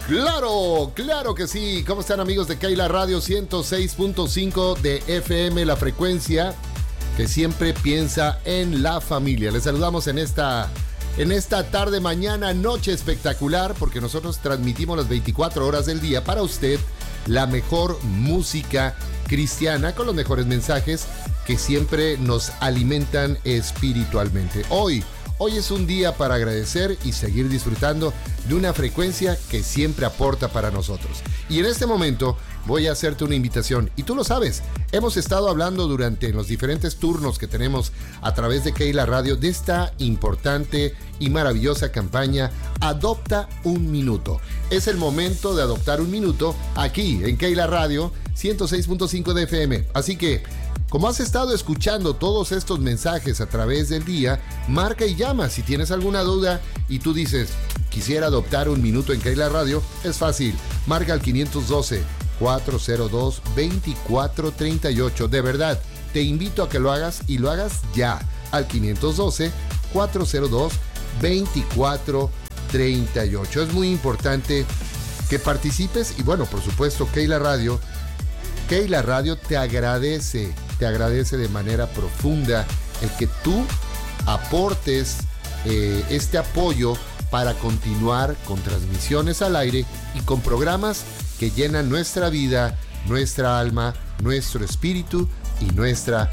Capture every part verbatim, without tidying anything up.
Claro, claro que sí. ¿Cómo están, amigos de Keila Radio ciento seis punto cinco de F M, la frecuencia que siempre piensa en la familia? Les saludamos en esta, en esta tarde, mañana, noche espectacular, porque nosotros transmitimos las veinticuatro horas del día para usted la mejor música cristiana con los mejores mensajes que siempre nos alimentan espiritualmente. Hoy Hoy es un día para agradecer y seguir disfrutando de una frecuencia que siempre aporta para nosotros. Y en este momento voy a hacerte una invitación, y tú lo sabes, hemos estado hablando durante los diferentes turnos que tenemos a través de Keila Radio de esta importante y maravillosa campaña Adopta un Minuto. Es el momento de adoptar un minuto aquí en Keila Radio ciento seis punto cinco de F M. Así que, como has estado escuchando todos estos mensajes a través del día, marca y llama si tienes alguna duda y tú dices, quisiera adoptar un minuto en Keila Radio. Es fácil, marca al quinientos doce, cuatrocientos dos, veinticuatro treinta y ocho. De verdad, te invito a que lo hagas y lo hagas ya al quinientos doce, cuatrocientos dos, veinticuatro treinta y ocho. Es muy importante que participes y bueno, por supuesto, Keila Radio, Keila Radio te agradece, te agradece de manera profunda el que tú aportes eh, este apoyo para continuar con transmisiones al aire y con programas que llenan nuestra vida, nuestra alma, nuestro espíritu y nuestra,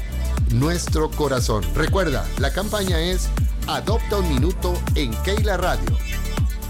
nuestro corazón. Recuerda, la campaña es Adopta un Minuto en Keila Radio.